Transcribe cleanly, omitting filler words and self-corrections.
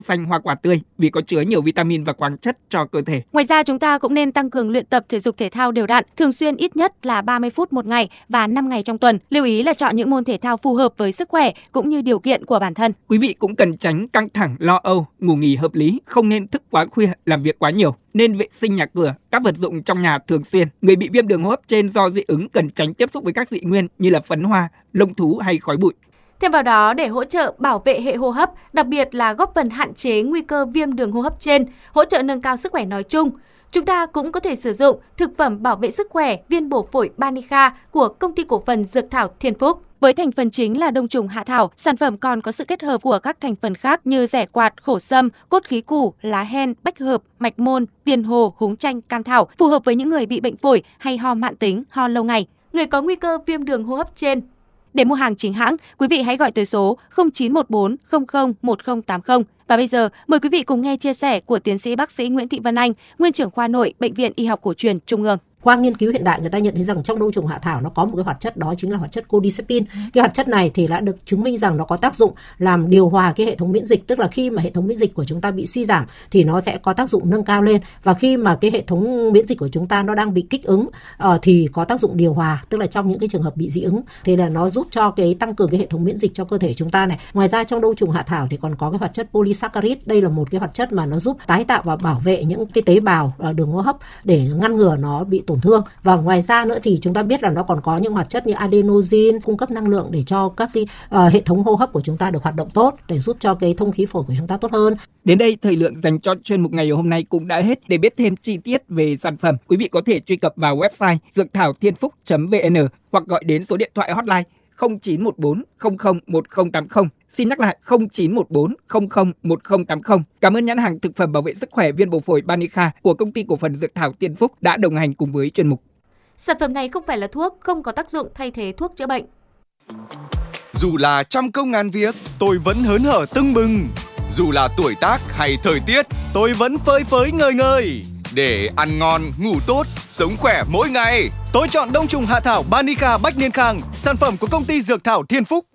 xanh, hoa quả tươi vì có chứa nhiều vitamin và khoáng chất cho cơ thể. Ngoài ra, chúng ta cũng nên tăng cường luyện tập thể dục thể thao đều đặn, thường xuyên ít nhất là 30 phút một ngày và 5 ngày trong tuần. Lưu ý là chọn những môn thể thao phù hợp với sức khỏe cũng như điều kiện của bản thân. Quý vị cũng cần tránh căng thẳng, lo âu, ngủ nghỉ hợp lý, không nên thức quá khuya, làm việc quá nhiều. Nên vệ sinh nhà cửa, các vật dụng trong nhà thường xuyên. Người bị viêm đường hô hấp trên do dị ứng cần tránh tiếp xúc với các dị nguyên như là phấn hoa, lông thú hay khói bụi. Thêm vào đó, để hỗ trợ bảo vệ hệ hô hấp, đặc biệt là góp phần hạn chế nguy cơ viêm đường hô hấp trên, hỗ trợ nâng cao sức khỏe nói chung, chúng ta cũng có thể sử dụng thực phẩm bảo vệ sức khỏe viên bổ phổi Banica của Công ty Cổ phần Dược thảo Thiên Phúc. Với thành phần chính là đông trùng hạ thảo, sản phẩm còn có sự kết hợp của các thành phần khác như rẻ quạt, khổ sâm, cốt khí củ, lá hen, bách hợp, mạch môn, tiền hồ, húng chanh, cam thảo, phù hợp với những người bị bệnh phổi hay ho mãn tính, ho lâu ngày, người có nguy cơ viêm đường hô hấp trên. Để mua hàng chính hãng, quý vị hãy gọi tới số 0914 00 1080. Và bây giờ, mời quý vị cùng nghe chia sẻ của tiến sĩ bác sĩ Nguyễn Thị Vân Anh, nguyên trưởng khoa nội Bệnh viện Y học cổ truyền Trung ương. Qua nghiên cứu hiện đại, người ta nhận thấy rằng trong đông trùng hạ thảo nó có một cái hoạt chất, đó chính là hoạt chất cordycepin. Cái hoạt chất này thì đã được chứng minh rằng nó có tác dụng làm điều hòa cái hệ thống miễn dịch, tức là khi mà hệ thống miễn dịch của chúng ta bị suy giảm thì nó sẽ có tác dụng nâng cao lên, và khi mà cái hệ thống miễn dịch của chúng ta nó đang bị kích ứng thì có tác dụng điều hòa, tức là trong những cái trường hợp bị dị ứng thì là nó giúp cho cái tăng cường cái hệ thống miễn dịch cho cơ thể chúng ta này. Ngoài ra trong đông trùng hạ thảo thì còn có cái hoạt chất polysaccharide. Đây là một cái hoạt chất mà nó giúp tái tạo và bảo vệ những cái tế bào đường hô hấp để ngăn ngừa nó bị tổn thương. Và ngoài ra nữa thì chúng ta biết là nó còn có những hoạt chất như adenosine cung cấp năng lượng để cho các cái hệ thống hô hấp của chúng ta được hoạt động tốt, để giúp cho cái thông khí phổi của chúng ta tốt hơn. Đến đây, thời lượng dành cho chuyên mục ngày hôm nay cũng đã hết. Để biết thêm chi tiết về sản phẩm, quý vị có thể truy cập vào website dượcthảo-thiên-phúc.vn hoặc gọi đến số điện thoại hotline 0914 00 1080. Xin nhắc lại 0914 00 1080. Cảm ơn nhãn hàng thực phẩm bảo vệ sức khỏe viên bổ phổi Banica của Công ty Cổ phần Dược thảo Thiên Phúc đã đồng hành cùng với chuyên mục. Sản phẩm này không phải là thuốc, không có tác dụng thay thế thuốc chữa bệnh. Dù là trăm công ngàn việc, tôi vẫn hớn hở tưng bừng. Dù là tuổi tác hay thời tiết, tôi vẫn phơi phới ngời ngời. Để ăn ngon, ngủ tốt, sống khỏe mỗi ngày, tôi chọn đông trùng hạ thảo Banica Bách Niên Khang, sản phẩm của Công ty Dược thảo Thiên Phúc.